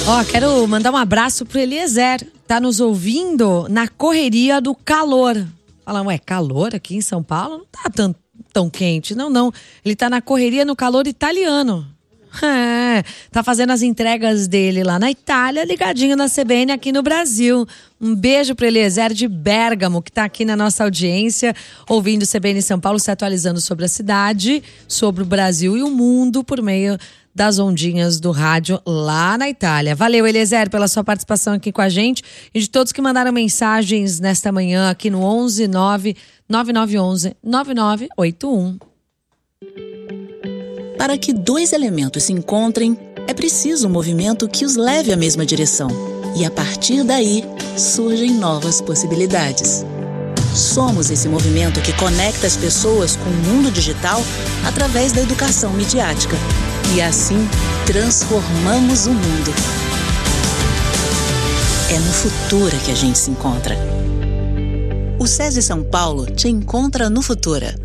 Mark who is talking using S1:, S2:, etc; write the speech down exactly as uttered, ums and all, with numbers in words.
S1: Ó, quero mandar um abraço pro Eliezer. Tá nos ouvindo na correria do calor. Fala, ué, calor aqui em São Paulo? Não tá tão, tão quente. Não, não. Ele tá na correria no calor italiano. É, tá fazendo as entregas dele lá na Itália, ligadinho na C B N aqui no Brasil. Um beijo pro Eliezer de Bérgamo, que tá aqui na nossa audiência, ouvindo o C B N São Paulo, se atualizando sobre a cidade, sobre o Brasil e o mundo por meio das ondinhas do rádio lá na Itália. Valeu, Eliezer, pela sua participação aqui com a gente e de todos que mandaram mensagens nesta manhã aqui no onze nove nove nove um um nove nove oito um.
S2: Para que dois elementos se encontrem, é preciso um movimento que os leve à mesma direção. E a partir daí, surgem novas possibilidades. Somos esse movimento que conecta as pessoas com o mundo digital através da educação midiática. E assim, transformamos o mundo. É no Futura que a gente se encontra. O SESI São Paulo te encontra no Futura.